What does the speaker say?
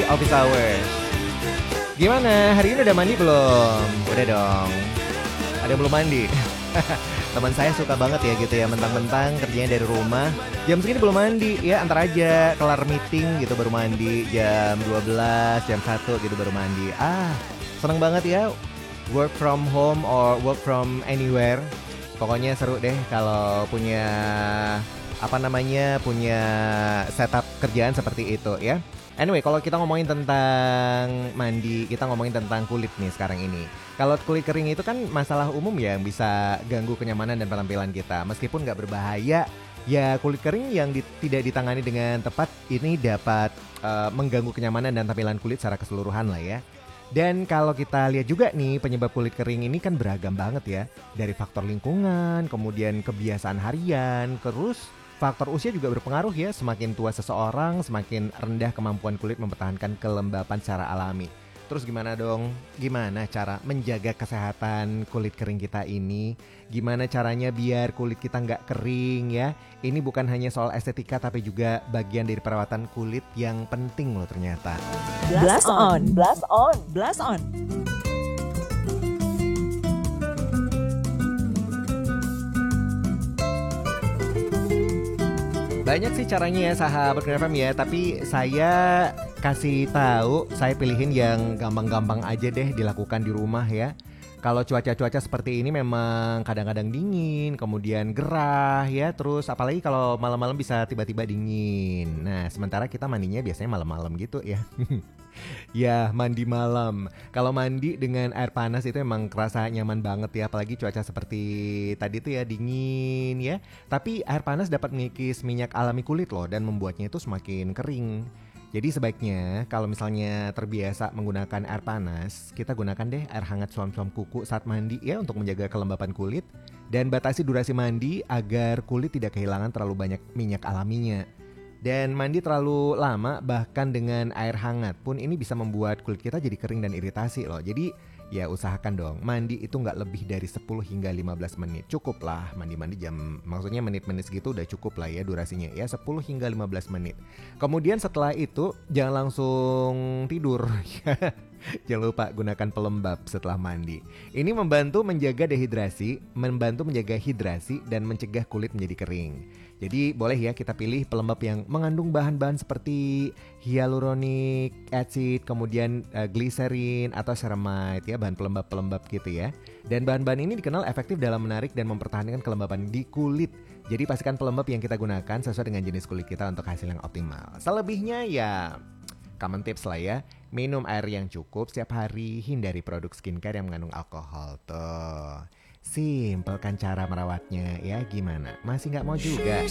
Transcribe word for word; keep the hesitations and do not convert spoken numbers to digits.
office hour. Gimana? Hari ini udah mandi belum? Udah dong. Ada yang belum mandi? Teman saya suka banget ya gitu ya, mentang-mentang kerjanya dari rumah, jam segini belum mandi, ya antar aja kelar meeting gitu baru mandi, jam dua belas, jam satu gitu baru mandi. Ah, seneng banget ya work from home or work from anywhere. Pokoknya seru deh kalau punya apa namanya, punya setup kerjaan seperti itu ya. Anyway, kalau kita ngomongin tentang mandi, kita ngomongin tentang kulit nih sekarang ini. Kalau kulit kering itu kan masalah umum ya yang bisa ganggu kenyamanan dan penampilan kita. Meskipun nggak berbahaya, ya kulit kering yang di, tidak ditangani dengan tepat ini dapat uh, mengganggu kenyamanan dan tampilan kulit secara keseluruhan lah ya. Dan kalau kita lihat juga nih, penyebab kulit kering ini kan beragam banget ya. Dari faktor lingkungan, kemudian kebiasaan harian, terus faktor usia juga berpengaruh ya. Semakin tua seseorang, semakin rendah kemampuan kulit mempertahankan kelembapan secara alami. Terus gimana dong? Gimana cara menjaga kesehatan kulit kering kita ini? Gimana caranya biar kulit kita nggak kering ya? Ini bukan hanya soal estetika tapi juga bagian dari perawatan kulit yang penting loh ternyata. Blast on, blast on, blast on. Banyak sih caranya ya sahabat Green F M ya, tapi saya kasih tahu, saya pilihin yang gampang-gampang aja deh dilakukan di rumah ya. Kalau cuaca-cuaca seperti ini memang kadang-kadang dingin, kemudian gerah ya, terus apalagi kalau malam-malam bisa tiba-tiba dingin. Nah, sementara kita mandinya biasanya malam-malam gitu ya. Ya, mandi malam. Kalau mandi dengan air panas itu emang kerasa nyaman banget ya, apalagi cuaca seperti tadi tuh ya, dingin ya. Tapi air panas dapat mengikis minyak alami kulit loh dan membuatnya itu semakin kering. Jadi sebaiknya kalau misalnya terbiasa menggunakan air panas, kita gunakan deh air hangat suam-suam kuku saat mandi ya untuk menjaga kelembapan kulit. Dan batasi durasi mandi agar kulit tidak kehilangan terlalu banyak minyak alaminya. Dan mandi terlalu lama bahkan dengan air hangat pun ini bisa membuat kulit kita jadi kering dan iritasi loh. Jadi ya usahakan dong mandi itu gak lebih dari sepuluh hingga lima belas menit. Cukup lah mandi-mandi jam, maksudnya menit-menit segitu udah cukup lah ya durasinya ya, sepuluh hingga lima belas menit. Kemudian setelah itu jangan langsung tidur. Jangan lupa gunakan pelembab setelah mandi. Ini membantu menjaga dehidrasi, membantu menjaga hidrasi dan mencegah kulit menjadi kering. Jadi boleh ya kita pilih pelembab yang mengandung bahan-bahan seperti hyaluronic acid, kemudian uh, glycerin atau ceramide ya, bahan pelembab-pelembab gitu ya. Dan bahan-bahan ini dikenal efektif dalam menarik dan mempertahankan kelembapan di kulit. Jadi pastikan pelembab yang kita gunakan sesuai dengan jenis kulit kita untuk hasil yang optimal. Selebihnya ya common tips lah ya. Minum air yang cukup setiap hari, hindari produk skincare yang mengandung alkohol tuh. Simpel kan cara merawatnya ya, gimana? Masih nggak mau juga?